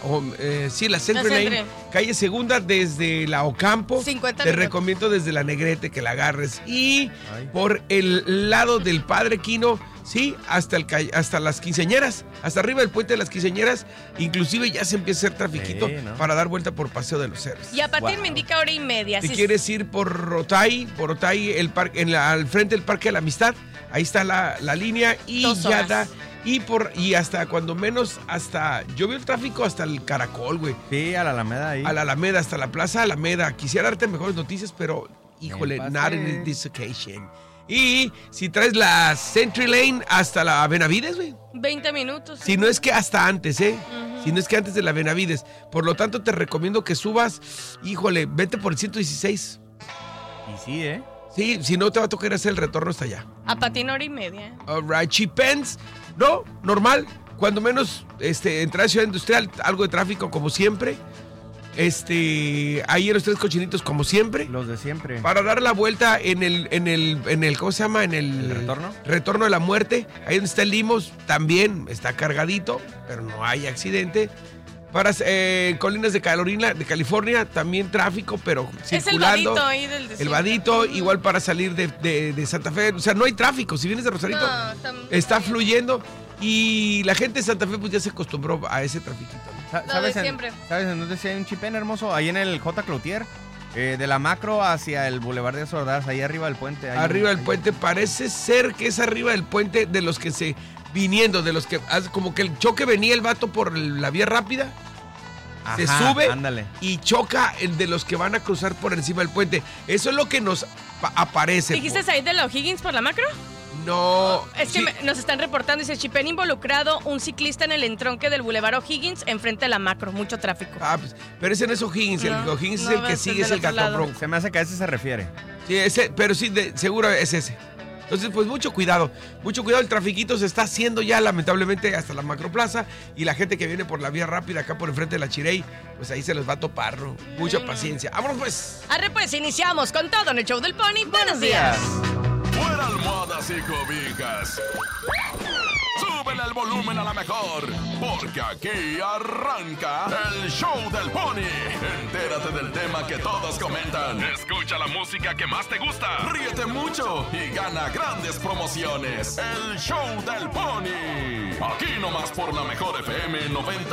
la Century Lane, calle Segunda desde la Ocampo. 50 Te minutos. recomiendo desde la Negrete que la agarres. Y por el lado del Padre Quino, sí, hasta las quinceañeras, hasta arriba del puente de las quinceañeras, inclusive ya se empieza a hacer trafiquito para dar vuelta por Paseo de los Héroes. Y a Patín me indica 1:30. Si quieres ir por Otay, al frente del Parque de la Amistad, ahí está la línea y 2 ya horas. da. Y hasta cuando menos, yo veo el tráfico hasta el Caracol, güey. Sí, a la Alameda ahí. A la Alameda, hasta la Plaza Alameda. Quisiera darte mejores noticias, pero, híjole, not in this occasion. Y si traes la Century Lane hasta la Benavides, güey. 20 minutos. Si no es que hasta antes, Si no es que antes de la Benavides. Por lo tanto, te recomiendo que subas, híjole, vete por el 116. Y sí, Sí, si no te va a tocar hacer el retorno hasta allá. A Patín 1:30. Alright, Chipens, no, normal. Cuando menos, entrar a Ciudad Industrial, algo de tráfico como siempre. Ahí en los Tres Cochinitos como siempre. Los de siempre. Para dar la vuelta en el ¿cómo se llama? ¿El retorno? Retorno de la muerte. Ahí donde está el Limos, también está cargadito, pero no hay accidente. Para Colinas de California, también tráfico, pero circulando. Es el vadito ahí del desierto. El vadito, igual para salir de Santa Fe. O sea, no hay tráfico. Si vienes de Rosarito, está fluyendo. Y la gente de Santa Fe pues ya se acostumbró a ese trafiquito. ¿Sabes en dónde sí hay un chipén hermoso? Ahí en el J. Cloutier. De la Macro hacia el Boulevard de Ordaz, ahí arriba del puente. Arriba del puente, parece ser que es arriba del puente de los que de los que, como que el choque venía el vato por la vía rápida. Ajá, se sube y choca el de los que van a cruzar por encima del puente. Eso es lo que nos aparece. ¿Dijiste ahí de la O'Higgins por la Macro? No. Es que nos están reportando, dice chipén involucrado, un ciclista en el entronque del Boulevard O'Higgins enfrente de la Macro, mucho tráfico. Pues, pero ese no es O'Higgins, el O'Higgins es el que sigue, es el Gato. Se me hace que a ese se refiere. Sí, ese, pero sí, seguro es ese. Entonces, pues mucho cuidado, el trafiquito se está haciendo ya lamentablemente hasta la Macroplaza y la gente que viene por la vía rápida acá por enfrente de la Chirey, pues ahí se les va a topar, ¿no? Mucha paciencia. ¡Vámonos pues! Arre pues, iniciamos con todo en el show del Pony. ¡Buenos días! Fuera almohadas y cobijas. Súbele el volumen a la mejor, porque aquí arranca el show del Pony. Entérate del tema que todos comentan. Escucha la música que más te gusta. Ríete mucho y gana grandes promociones. El show del Pony. Aquí nomás por la mejor FM 90.